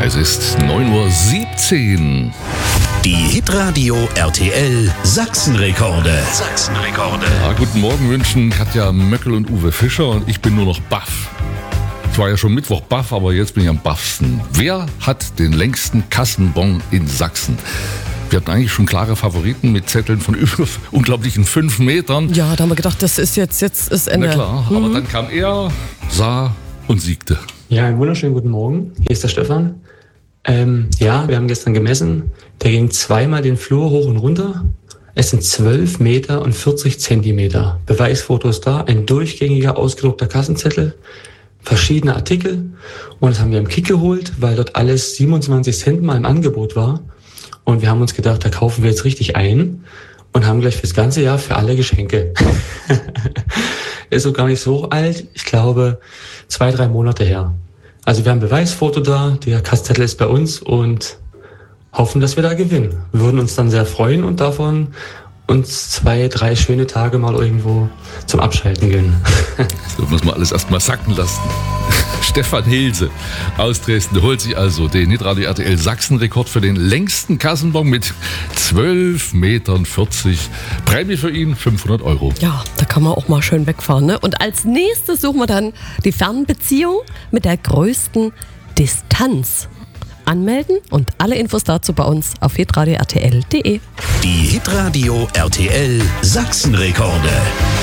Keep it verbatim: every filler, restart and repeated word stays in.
Es ist neun Uhr siebzehn. Die Hitradio R T L Sachsenrekorde. Sachsenrekorde. Ja, guten Morgen wünschen Katja Möckel und Uwe Fischer und ich bin nur noch baff. Ich war ja schon Mittwoch baff, aber jetzt bin ich am baffsten. Wer hat den längsten Kassenbon in Sachsen? Wir hatten eigentlich schon klare Favoriten mit Zetteln von über unglaublichen fünf Metern. Ja, da haben wir gedacht, das ist jetzt, jetzt ist Ende. Na klar, mhm. aber dann kam er, sah und siegte. Ja, einen wunderschönen guten Morgen. Hier ist der Stefan. Ähm, ja, wir haben gestern gemessen. Der ging zweimal den Flur hoch und runter. Es sind zwölf Meter und vierzig Zentimeter. Beweisfotos da, ein durchgängiger, ausgedruckter Kassenzettel, verschiedene Artikel. Und das haben wir im Kick geholt, weil dort alles siebenundzwanzig Cent mal im Angebot war. Und wir haben uns gedacht, da kaufen wir jetzt richtig ein und haben gleich fürs ganze Jahr für alle Geschenke. Ist so gar nicht so alt. Ich glaube, zwei, drei Monate her. Also wir haben ein Beweisfoto da, der Kassenzettel ist bei uns und hoffen, dass wir da gewinnen. Wir würden uns dann sehr freuen und davon uns zwei, drei schöne Tage mal irgendwo zum Abschalten gönnen. Das muss man alles erstmal sacken lassen. Stefan Hilse aus Dresden holt sich also den Hitradio R T L Sachsen-Rekord für den längsten Kassenbon mit zwölf Metern vierzig. Prämie für ihn fünfhundert Euro. Ja, da kann man auch mal schön wegfahren. Ne? Und als nächstes suchen wir dann die Fernbeziehung mit der größten Distanz. Anmelden und alle Infos dazu bei uns auf hitradio R T L punkt de. Die Hitradio R T L Sachsenrekorde.